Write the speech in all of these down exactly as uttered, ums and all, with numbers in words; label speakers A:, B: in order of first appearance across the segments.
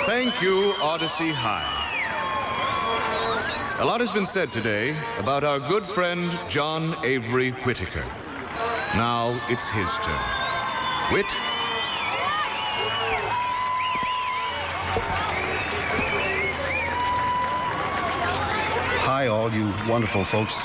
A: Thank you, Odyssey High. A lot has been said today about our good friend, John Avery Whittaker. Now it's his turn. Whit?
B: Hi, all you wonderful folks.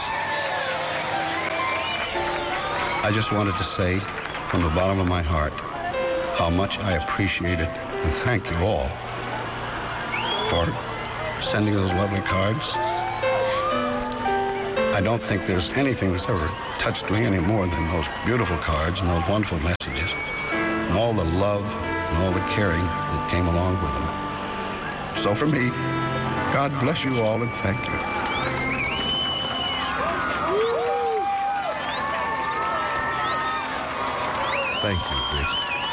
B: I just wanted to say from the bottom of my heart how much I appreciate it and thank you all for sending those lovely cards. I don't think there's anything that's ever touched me any more than those beautiful cards and those wonderful messages and all the love and all the caring that came along with them. So for me, God bless you all and thank you.
A: Thank you, Whit.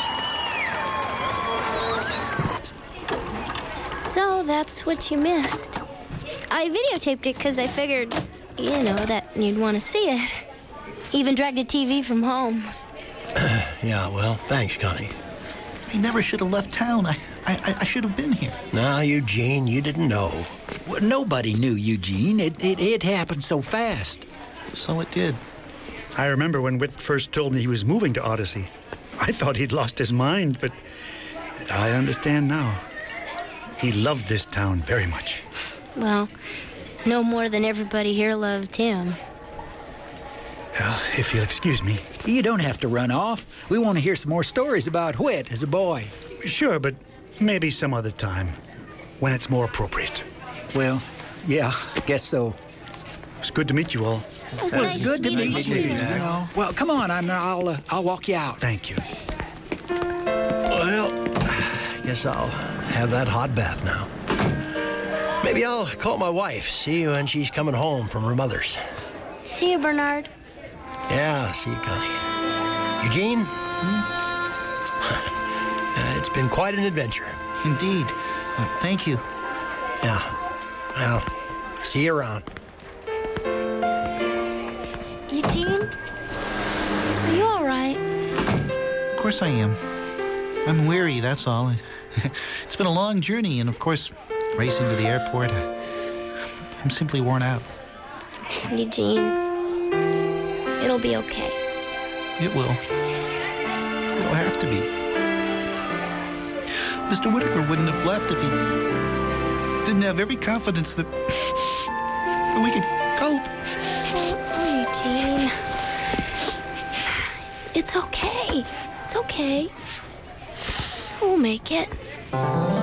C: So that's what you missed. I videotaped it because I figured, you know, that you'd want to see it. Even dragged a T V from home.
D: Yeah, well, thanks, Connie.
E: I never should have left town. I, I, I should have been here.
D: No, Eugene, you didn't know.
F: Well, nobody knew, Eugene. It, it, it happened so fast.
E: So it did.
G: I remember when Whit first told me he was moving to Odyssey. I thought he'd lost his mind, but I understand now. He loved this town very much.
C: Well, no more than everybody here loved him.
G: Well, if you'll excuse me.
F: You don't have to run off. We want to hear some more stories about Whit as a boy.
G: Sure, but maybe some other time, when it's more appropriate.
F: Well, yeah, I guess so.
G: It's good to meet you all.
C: It was
F: Well,
C: nice
F: it's good to
C: meeting
F: meet
C: you,
F: you,
C: too.
F: you know. Well, come on, I'm, I'll, uh, I'll walk you out.
G: Thank you.
D: Well, I guess I'll have that hot bath now. Maybe I'll call my wife, see when she's coming home from her mother's.
C: See you, Bernard.
D: Yeah, see you, Connie. Eugene? Hmm? uh, it's been quite an adventure.
E: Indeed. Uh, thank you.
D: Yeah. Well, see you around.
C: Eugene? Are you all right?
E: Of course I am. I'm weary, that's all. It's been a long journey, and of course, racing to the airport, I'm simply worn out.
C: Eugene, it'll be okay.
E: It will. It'll have to be. Mister Whittaker wouldn't have left if he didn't have every confidence that, that we could cope.
C: Oh, Eugene. It's okay. It's okay. We'll make it.